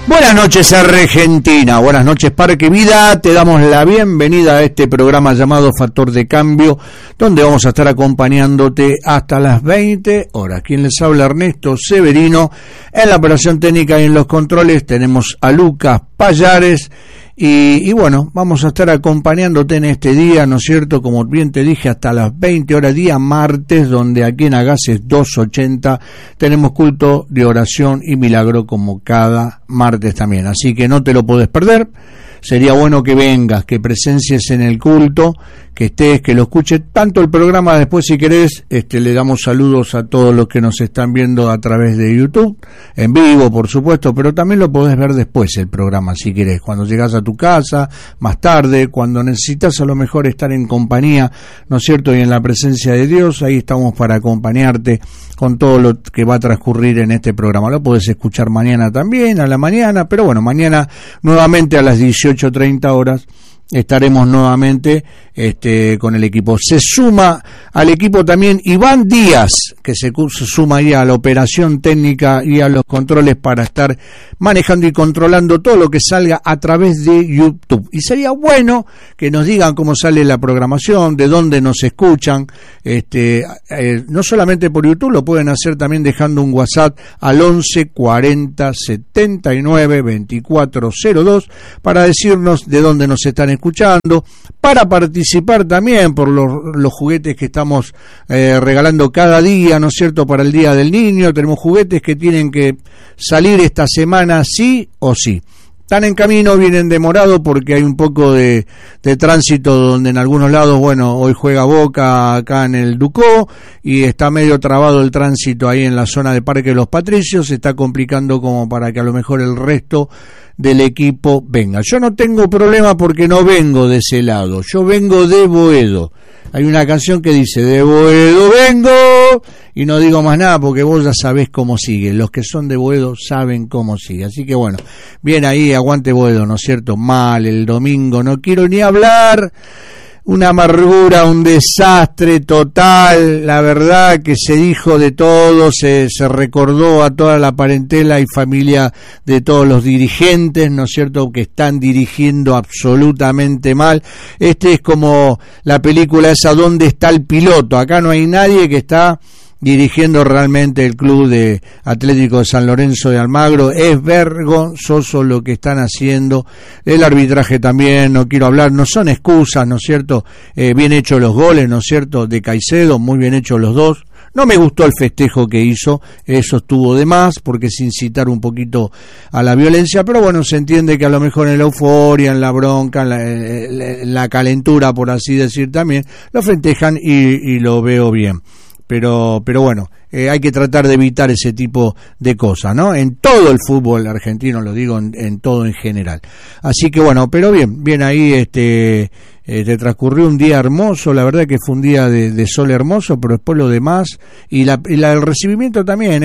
Buenas noches Argentina, buenas noches Parque Vida, te damos la bienvenida a este programa llamado Factor de Cambio, donde vamos a estar acompañándote hasta las 20 horas. Quien les habla, Ernesto Severino, en la operación técnica y en los controles tenemos a Lucas Payares. Y bueno, vamos a estar acompañándote en este día, ¿no es cierto? Como bien te dije, hasta las 20 horas, día martes, donde aquí en Agaces 280 tenemos culto de oración y milagro como cada martes también. Así que no te lo podés perder. Sería bueno que vengas, que presencies en el culto, que estés, que lo escuches, tanto el programa después si querés, le damos saludos a todos los que nos están viendo a través de YouTube, en vivo por supuesto, pero también lo podés ver después el programa si querés, cuando llegás a tu casa, más tarde, cuando necesitas a lo mejor estar en compañía, ¿no es cierto? Y en la presencia de Dios, ahí estamos para acompañarte con todo lo que va a transcurrir en este programa. Lo podés escuchar mañana también, a la mañana, pero bueno, mañana nuevamente a las 18:30 horas estaremos nuevamente con el equipo. Se suma al equipo también Iván Díaz, que se suma ahí a la operación técnica y a los controles para estar manejando y controlando todo lo que salga a través de YouTube. Y sería bueno que nos digan cómo sale la programación, de dónde nos escuchan, no solamente por YouTube, lo pueden hacer también dejando un WhatsApp al 11 40 79 24 02 para decirnos de dónde nos están escuchando, para participar también por los juguetes que estamos regalando cada día, ¿no es cierto? Para el Día del Niño tenemos juguetes que tienen que salir esta semana sí o sí. Están en camino, vienen demorados porque hay un poco de tránsito donde en algunos lados, bueno, hoy juega Boca acá en el Ducó y está medio trabado el tránsito ahí en la zona de Parque de los Patricios, se está complicando como para que a lo mejor el resto del equipo venga. Yo no tengo problema porque no vengo de ese lado, yo vengo de Boedo. Hay una canción que dice, de Boedo vengo, y no digo más nada porque vos ya sabés cómo sigue, los que son de Boedo saben cómo sigue, así que bueno, bien ahí, aguante Boedo, ¿no es cierto? Mal el domingo, no quiero ni hablar, una amargura, un desastre total, la verdad que se dijo de todo, se recordó a toda la parentela y familia de todos los dirigentes, ¿no es cierto?, que están dirigiendo absolutamente mal. Es como la película esa, ¿dónde está el piloto? Acá no hay nadie que está dirigiendo realmente el club de Atlético de San Lorenzo de Almagro. Es vergonzoso lo que están haciendo, el arbitraje también, no quiero hablar, no son excusas, ¿no es cierto? Bien hechos los goles, ¿no es cierto?, de Caicedo, muy bien hechos los dos. No me gustó el festejo que hizo, eso estuvo de más, porque es incitar un poquito a la violencia, pero bueno, se entiende que a lo mejor en la euforia, en la bronca, en la calentura, por así decir también, lo festejan y lo veo bien. Pero bueno, hay que tratar de evitar ese tipo de cosas, ¿no? En todo el fútbol argentino, lo digo en todo en general. Así que bueno, pero bien ahí te transcurrió un día hermoso, la verdad que fue un día de sol hermoso, pero después lo demás, y el recibimiento también,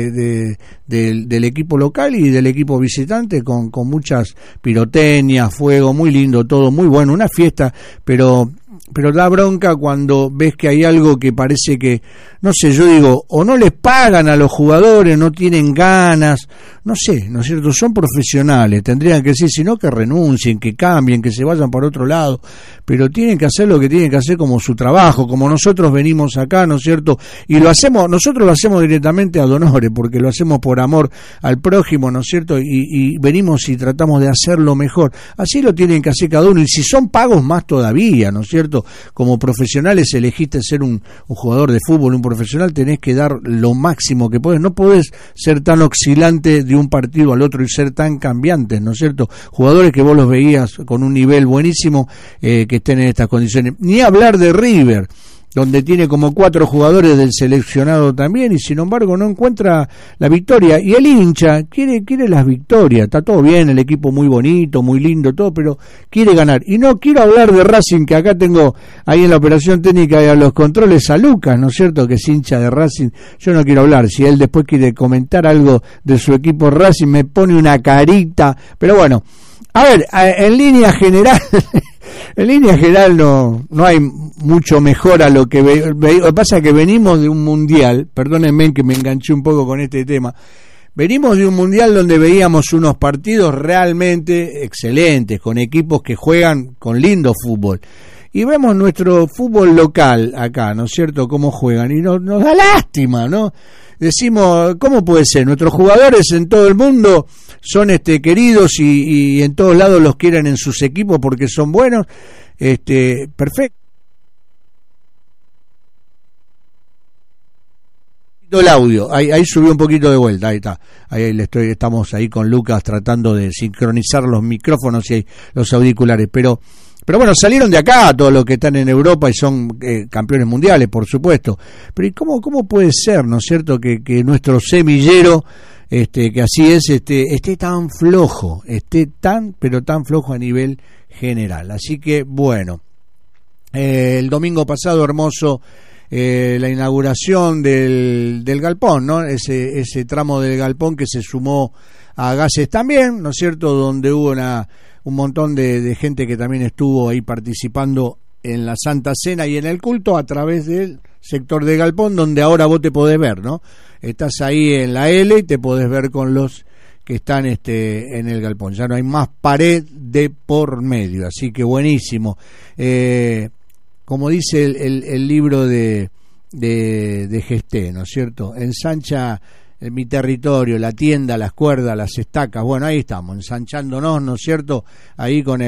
del equipo local y del equipo visitante, con muchas pirotecnias, fuego, muy lindo todo, muy bueno, una fiesta, pero da bronca cuando ves que hay algo que parece que, no sé, yo digo, o no les pagan a los jugadores, no tienen ganas, no sé, ¿no es cierto? Son profesionales, tendrían que decir, si no, que renuncien, que cambien, que se vayan por otro lado, pero tienen que hacer lo que tienen que hacer como su trabajo, como nosotros venimos acá, ¿no es cierto? Y nosotros lo hacemos directamente ad honorem, porque lo hacemos por amor al prójimo, ¿no es cierto? Y venimos y tratamos de hacerlo mejor. Así lo tienen que hacer cada uno, y si son pagos más todavía, ¿no es cierto? Como profesionales elegiste ser un jugador de fútbol, un profesional, tenés que dar lo máximo que podés, no podés ser tan oscilante de un partido al otro y ser tan cambiantes, ¿no es cierto? Jugadores que vos los veías con un nivel buenísimo, que estén en estas condiciones. Ni hablar de River, donde tiene como 4 jugadores del seleccionado también, y sin embargo no encuentra la victoria, y el hincha quiere las victorias. Está todo bien, el equipo muy bonito, muy lindo, todo, pero quiere ganar. Y no quiero hablar de Racing, que acá tengo ahí en la operación técnica y a los controles a Lucas, ¿no es cierto?, que es hincha de Racing. Yo no quiero hablar, si él después quiere comentar algo de su equipo Racing, me pone una carita, pero bueno, a ver, en línea general En línea general no hay mucho mejor a lo que lo que pasa es que venimos de un mundial, perdónenme que me enganché un poco con este tema, Venimos de un mundial donde veíamos unos partidos realmente excelentes, con equipos que juegan con lindo fútbol. Y vemos nuestro fútbol local acá, ¿no es cierto?, cómo juegan, y nos da lástima, ¿no? Decimos, ¿cómo puede ser? Nuestros jugadores en todo el mundo son queridos y en todos lados los quieren en sus equipos porque son buenos. Perfecto. El audio, ahí subió un poquito de vuelta, ahí está, estamos ahí con Lucas tratando de sincronizar los micrófonos y los auriculares, pero bueno, salieron de acá todos los que están en Europa y son campeones mundiales, por supuesto, pero ¿y cómo puede ser, no es cierto, que nuestro semillero, que así es, esté tan flojo, pero tan flojo a nivel general? Así que bueno, el domingo pasado hermoso, la inauguración del galpón, ¿no? Ese tramo del galpón que se sumó a Gases también, ¿no es cierto?, donde hubo un montón de gente que también estuvo ahí participando en la Santa Cena y en el culto a través del sector de galpón, donde ahora vos te podés ver, ¿no? Estás ahí en la L y te podés ver con los que están en el galpón. Ya no hay más pared de por medio, así que buenísimo. Como dice el libro de Gesté, ¿no es cierto? Ensancha mi territorio, la tienda, las cuerdas, las estacas. Bueno, ahí estamos, ensanchándonos, ¿no es cierto? Ahí con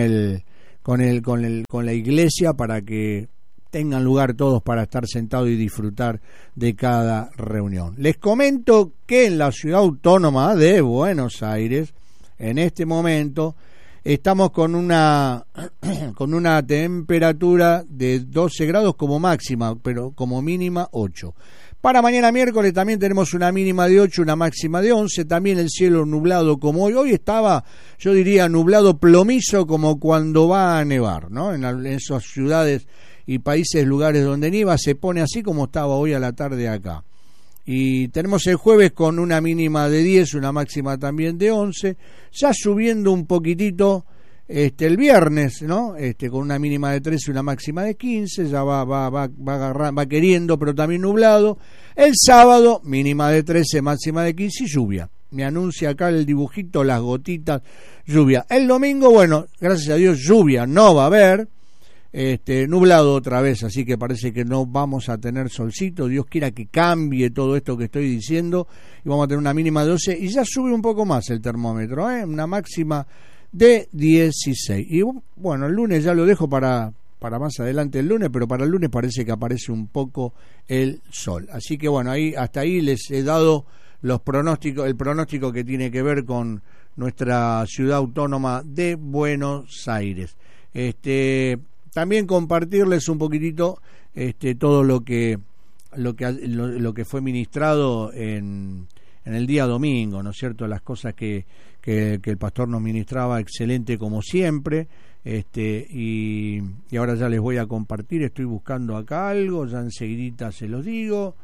la iglesia, para que tengan lugar todos para estar sentados y disfrutar de cada reunión. Les comento que en la ciudad autónoma de Buenos Aires, en este momento, estamos con una temperatura de 12 grados como máxima, pero como mínima 8. Para mañana miércoles también tenemos una mínima de 8, una máxima de 11, también el cielo nublado como hoy. Hoy estaba, yo diría, nublado plomizo, como cuando va a nevar, ¿no? En esas ciudades y países, lugares donde nieva, se pone así como estaba hoy a la tarde acá. Y tenemos el jueves con una mínima de 10, una máxima también de 11, ya subiendo un poquitito el viernes, ¿no? Con una mínima de 13 y una máxima de 15, ya va queriendo, pero también nublado. El sábado, mínima de 13, máxima de 15 y lluvia. Me anuncia acá el dibujito, las gotitas, lluvia. El domingo, bueno, gracias a Dios, lluvia no va a haber. Nublado otra vez, así que parece que no vamos a tener solcito. Dios quiera que cambie todo esto que estoy diciendo y vamos a tener una mínima de 12 y ya sube un poco más el termómetro, una máxima de 16. Y bueno, el lunes ya lo dejo para más adelante el lunes, pero para el lunes parece que aparece un poco el sol. Así que bueno, hasta ahí les he dado el pronóstico que tiene que ver con nuestra ciudad autónoma de Buenos Aires. También compartirles un poquitito todo lo que fue ministrado en el día domingo, ¿no es cierto? Las cosas que el pastor nos ministraba, excelente como siempre. Y ahora ya les voy a compartir, estoy buscando acá algo, ya enseguidita se los digo.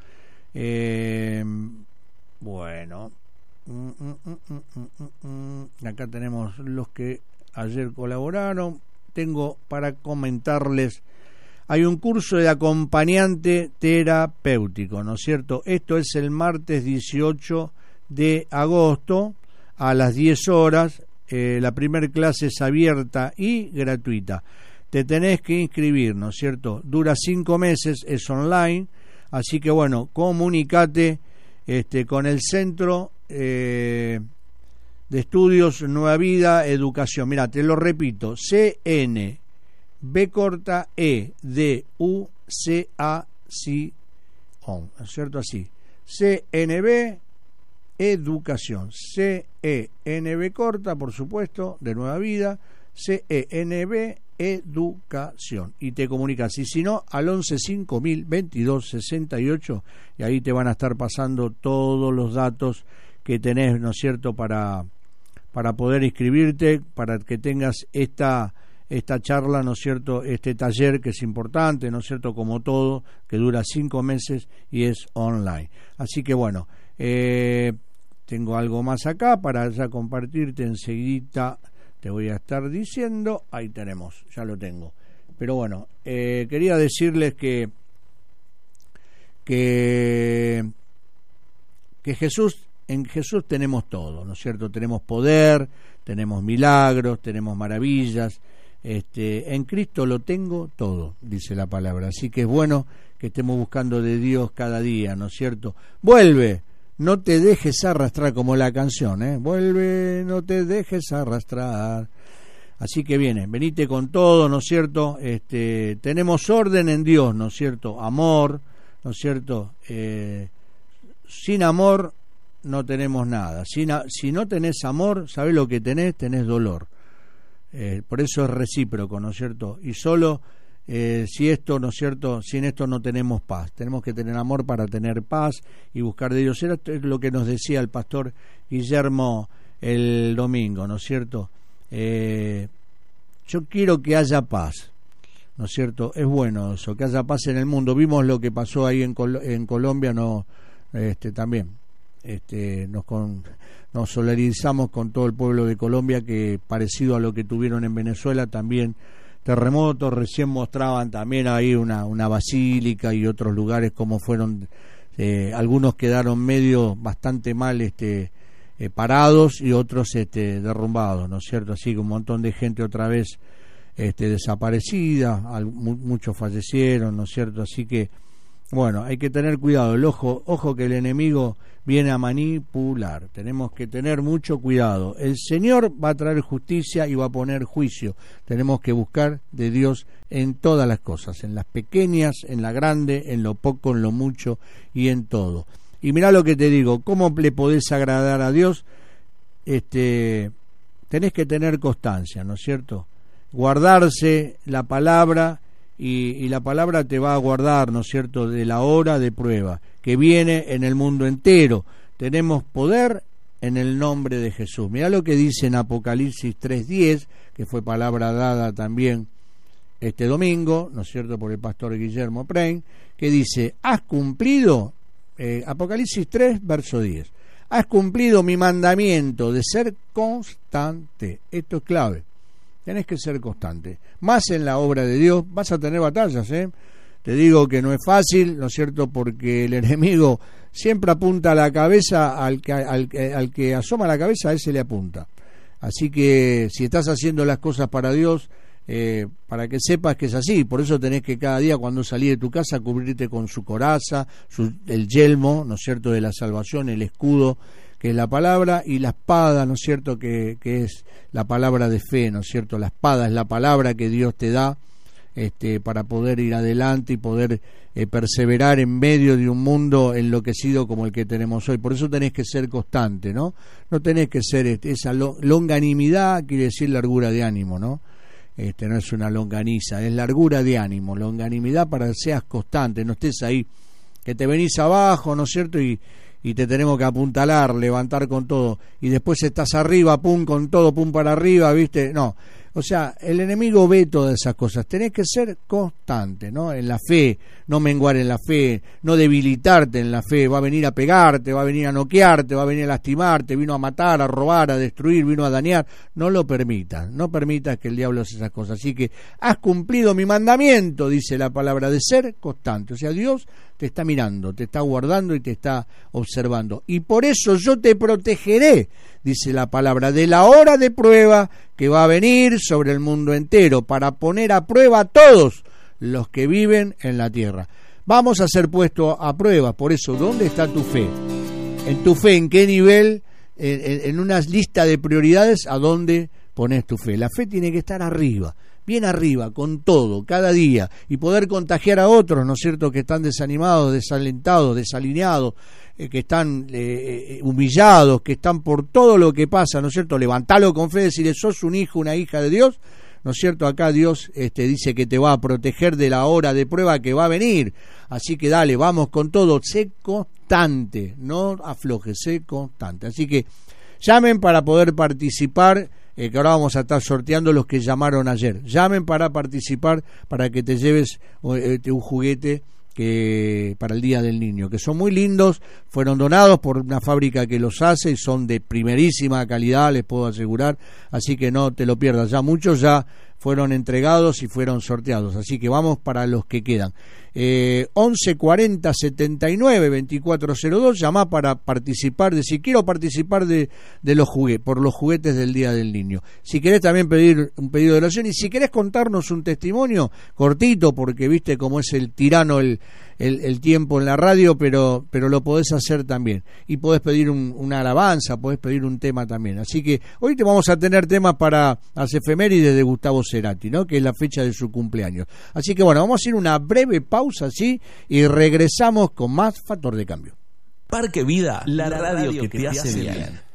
Bueno, acá tenemos los que ayer colaboraron. Tengo para comentarles, hay un curso de acompañante terapéutico, ¿no es cierto? Esto es el martes 18 de agosto a las 10 horas. La primera clase es abierta y gratuita. Te tenés que inscribir, ¿no es cierto? Dura 5 meses, es online, así que bueno, comunicate con el centro de estudios Nueva Vida Educación. Mira, te lo repito, CNB corta EDUCACION, ¿no es cierto? Así, CNB Educación, CENB corta, por supuesto, de Nueva Vida, CENB Educación, y te comunicas, y si no, al 11 5000 22 68, y ahí te van a estar pasando todos los datos que tenés, ¿no es cierto?, para poder inscribirte, para que tengas esta charla, ¿no es cierto?, este taller que es importante, ¿no es cierto?, como todo, que dura 5 meses y es online. Así que bueno, tengo algo más acá para ya compartirte enseguidita, te voy a estar diciendo, ahí tenemos, ya lo tengo. Pero bueno, quería decirles que Jesús En Jesús tenemos todo, ¿no es cierto? Tenemos poder, tenemos milagros, tenemos maravillas. En Cristo lo tengo todo, dice la palabra. Así que es bueno que estemos buscando de Dios cada día, ¿no es cierto? Vuelve, no te dejes arrastrar, como la canción, ¿eh? Vuelve, no te dejes arrastrar. Así que venite con todo, ¿no es cierto? Tenemos orden en Dios, ¿no es cierto? Amor, ¿no es cierto? Sin amor no tenemos nada. Si no tenés amor, ¿sabés lo que tenés? Tenés dolor. Por eso es recíproco, ¿no es cierto? Y solo si esto, ¿no es cierto? Sin esto no tenemos paz. Tenemos que tener amor para tener paz y buscar de Dios. Esto es lo que nos decía el pastor Guillermo el domingo, ¿no es cierto? Yo quiero que haya paz, ¿no es cierto? Es bueno eso, que haya paz en el mundo. Vimos lo que pasó ahí en Colombia, no, también. Nos solidarizamos con todo el pueblo de Colombia, que parecido a lo que tuvieron en Venezuela, también terremotos. Recién mostraban también ahí una basílica y otros lugares como fueron, algunos quedaron bastante mal parados y otros derrumbados, ¿no es cierto? Así que un montón de gente otra vez desaparecida, muchos fallecieron, ¿no es cierto? Así que bueno, hay que tener cuidado, el ojo que el enemigo viene a manipular. Tenemos que tener mucho cuidado. El Señor va a traer justicia y va a poner juicio. Tenemos que buscar de Dios en todas las cosas, en las pequeñas, en la grande, en lo poco, en lo mucho y en todo. Y mirá lo que te digo, ¿cómo le podés agradar a Dios? Tenés que tener constancia, ¿no es cierto? Guardarse la palabra, y la palabra te va a guardar, ¿no es cierto?, de la hora de prueba que viene en el mundo entero. Tenemos poder en el nombre de Jesús. Mirá lo que dice en Apocalipsis 3:10, que fue palabra dada también este domingo, ¿no es cierto?, por el pastor Guillermo Prein, que dice: has cumplido, Apocalipsis 3, verso 10, has cumplido mi mandamiento de ser constante. Esto es clave. Tenés que ser constante. Más en la obra de Dios. Vas a tener batallas, ¿eh? Te digo que no es fácil, ¿no es cierto? Porque el enemigo siempre apunta a la cabeza, al que asoma la cabeza, a ese le apunta. Así que si estás haciendo las cosas para Dios, para que sepas que es así. Por eso tenés que cada día, cuando salís de tu casa, cubrirte con su coraza, el yelmo, ¿no es cierto?, de la salvación, el escudo, que es la palabra, y la espada, ¿no es cierto?, que es la palabra de fe, ¿no es cierto? La espada es la palabra que Dios te da para poder ir adelante y poder perseverar en medio de un mundo enloquecido como el que tenemos hoy. Por eso tenés que ser constante, ¿no? No tenés que ser esa longanimidad, quiere decir largura de ánimo, ¿no? No es una longaniza, es largura de ánimo, longanimidad, para que seas constante, no estés ahí, que te venís abajo, ¿no es cierto?, y te tenemos que apuntalar, levantar con todo, y después estás arriba, pum, con todo, pum para arriba, ¿viste? No, o sea, el enemigo ve todas esas cosas. Tenés que ser constante, ¿no? En la fe, no menguar en la fe, no debilitarte en la fe. Va a venir a pegarte, va a venir a noquearte, va a venir a lastimarte, vino a matar, a robar, a destruir, vino a dañar. No lo permitas, no permitas que el diablo haga esas cosas. Así que has cumplido mi mandamiento, dice la palabra, de ser constante. O sea, Dios te está mirando, te está guardando y te está observando. Y por eso yo te protegeré, dice la palabra, de la hora de prueba que va a venir sobre el mundo entero, para poner a prueba a todos los que viven en la tierra. Vamos a ser puestos a prueba. Por eso, ¿dónde está tu fe? En tu fe, ¿en qué nivel? En una lista de prioridades, ¿a dónde pones tu fe? La fe tiene que estar arriba, bien arriba, con todo, cada día, y poder contagiar a otros, ¿no es cierto?, que están desanimados, desalentados, desalineados, que están humillados, que están por todo lo que pasa, ¿no es cierto? Levantalo con fe, decirle: sos un hijo, una hija de Dios, ¿no es cierto? Acá Dios dice que te va a proteger de la hora de prueba que va a venir. Así que dale, vamos con todo, sé constante, no aflojes, sé constante. Así que llamen para poder participar, que ahora vamos a estar sorteando los que llamaron ayer. Llamen para participar, para que te lleves un juguete para el Día del Niño, que son muy lindos, fueron donados por una fábrica que los hace y son de primerísima calidad, les puedo asegurar, así que no te lo pierdas. Ya muchos ya fueron entregados y fueron sorteados, así que vamos para los que quedan. 11 40 79 2402, llamá para participar, decir quiero participar de los juguetes, por los juguetes del Día del Niño. Si querés también pedir un pedido de oración, y si querés contarnos un testimonio cortito, porque viste cómo es el tirano el tiempo en la radio, pero lo podés hacer también, y podés pedir una alabanza, podés pedir un tema también. Así que hoy te vamos a tener temas para las efemérides de Gustavo Cerati, ¿no? Que es la fecha de su cumpleaños. Así que bueno, vamos a ir a una breve pausa, ¿sí? Y regresamos con más Factor de Cambio. Parque Vida, la radio que te hace bien.